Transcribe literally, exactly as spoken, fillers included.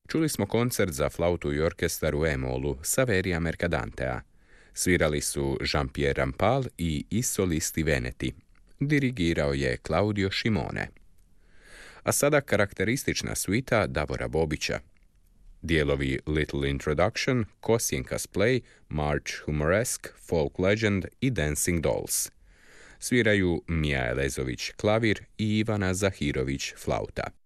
Čuli smo koncert za flautu i orkestar u E-molu Saveria Mercadantea. Svirali su Jean-Pierre Rampal i i solisti Veneti. Dirigirao je Claudio Scimone. A sada karakteristična suita Davora Bobića. Dijelovi Little Introduction, Kosjenkas Play, March Humoresque, Folk Legend i Dancing Dolls. Sviraju Mija Elezović klavir i Ivana Zahirović flauta.